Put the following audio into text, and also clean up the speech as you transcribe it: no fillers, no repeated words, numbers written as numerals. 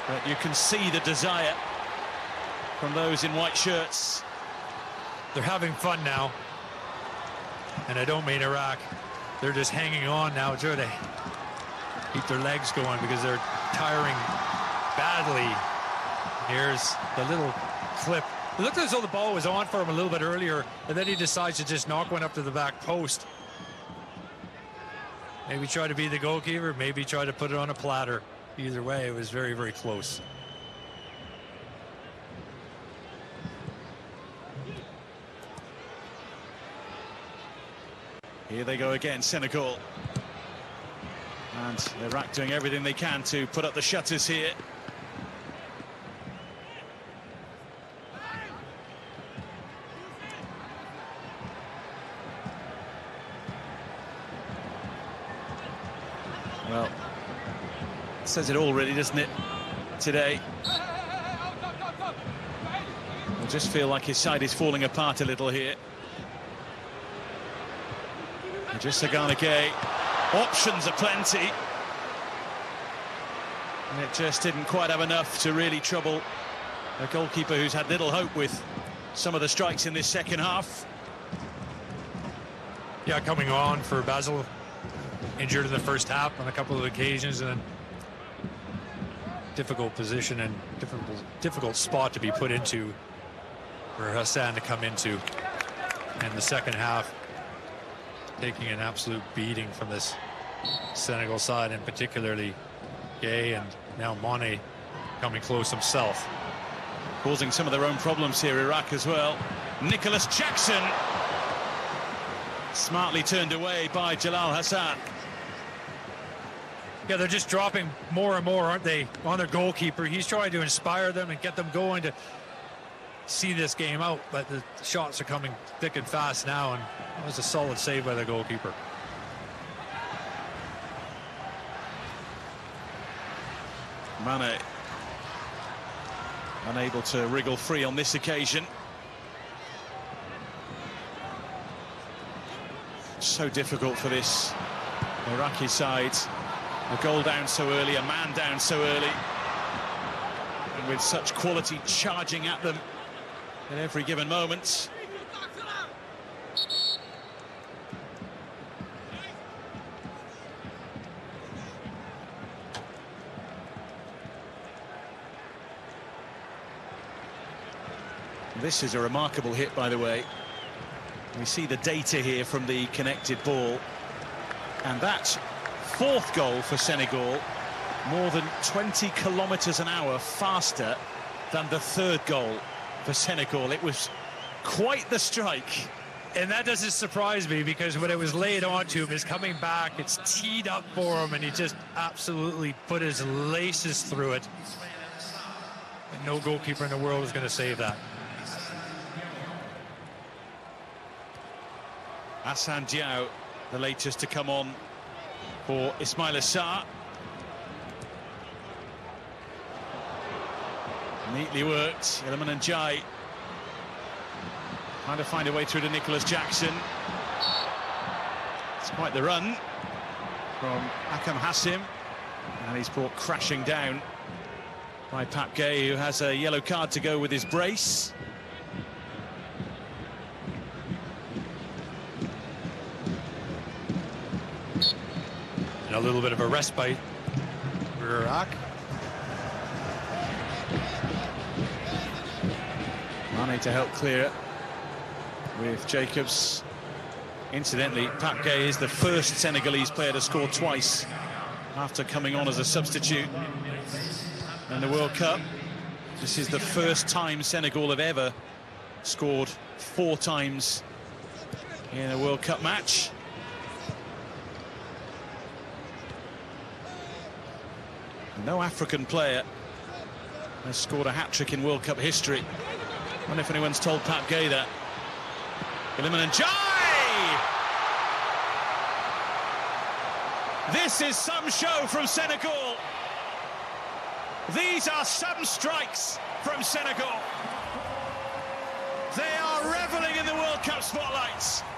But you can see the desire from those in white shirts. They're having fun now. And I don't mean Iraq. They're just hanging on now, trying to keep their legs going because they're tiring badly. Here's the little flip. It looked as though the ball was on for him a little bit earlier, and then he decides to just knock one up to the back post. Maybe try to be the goalkeeper, maybe try to put it on a platter. Either way, it was very, very close. Here they go again, Senegal. And Iraq doing everything they can to put up the shutters here. Well, it says it all really, doesn't it, today? I just feel like his side is falling apart a little here. Idrissa Gana Gueye, options aplenty. And it just didn't quite have enough to really trouble a goalkeeper who's had little hope with some of the strikes in this second half. Yeah, coming on for Basel, injured in the first half on a couple of occasions, and difficult position and difficult spot to be put into for Hassan to come into in the second half, taking an absolute beating from this Senegal side, and particularly Gueye, and now Mane coming close himself. Causing some of their own problems here, Iraq as well. Nicholas Jackson, smartly turned away by Jalal Hassan. Yeah, they're just dropping more and more, aren't they, on their goalkeeper. He's trying to inspire them and get them going to see this game out, but the shots are coming thick and fast now, and that was a solid save by the goalkeeper. Mane unable to wriggle free on this occasion. So difficult for this Iraqi side. A goal down so early, a man down so early, and with such quality charging at them at every given moment. This is a remarkable hit, by the way. We see the data here from the connected ball, and that fourth goal for Senegal, more than 20 kilometres an hour faster than the third goal for Senegal. It was quite the strike. And that doesn't surprise me, because when it was laid onto him, it's coming back, it's teed up for him, and he just absolutely put his laces through it. And no goalkeeper in the world is going to save that. Hassan Diao, the latest to come on for Ismaila Sarr. Neatly worked. Iliman Ndiaye trying to find a way through to Nicholas Jackson. It's quite the run from Akam Hassim, and he's brought crashing down by Pape Gueye, who has a yellow card to go with his brace. And a little bit of a respite for Iraq. Mane to help clear with Jacobs. Incidentally, Pape Gueye is the first Senegalese player to score twice after coming on as a substitute in the World Cup. This is the first time Senegal have ever scored 4 times in a World Cup match. No African player has scored a hat-trick in World Cup history. I wonder if anyone's told Pape Gueye that. Iliman Ndiaye! This is some show from Senegal. These are some strikes from Senegal. They are reveling in the World Cup spotlights.